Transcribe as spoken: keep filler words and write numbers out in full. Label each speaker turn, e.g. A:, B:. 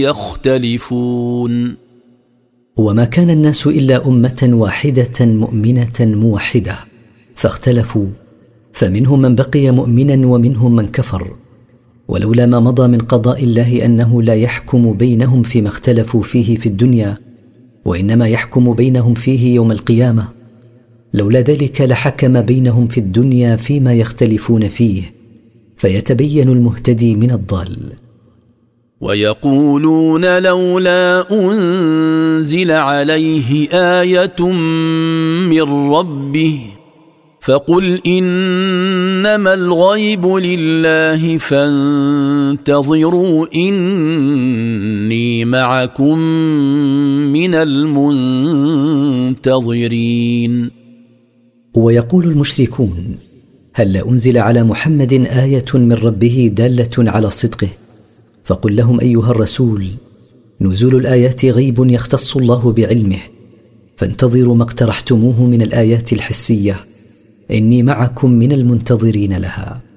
A: يختلفون.
B: وما كان الناس إلا أمة واحدة مؤمنة موحدة، فاختلفوا، فمنهم من بقي مؤمنا ومنهم من كفر. ولولا ما مضى من قضاء الله أنه لا يحكم بينهم فيما اختلفوا فيه في الدنيا، وإنما يحكم بينهم فيه يوم القيامة، لولا ذلك لحكم بينهم في الدنيا فيما يختلفون فيه، فيتبين المهتدي من الضال.
A: ويقولون لولا أنزل عليه آية من ربه فقل إنما الغيب لله فانتظروا إني معكم من المنتظرين.
B: ويقول المشركون هل أنزل على محمد آية من ربه دالة على صدقه؟ فقل لهم أيها الرسول نزول الآيات غيب يختص الله بعلمه، فانتظروا ما اقترحتموه من الآيات الحسية، إني معكم من المنتظرين لها.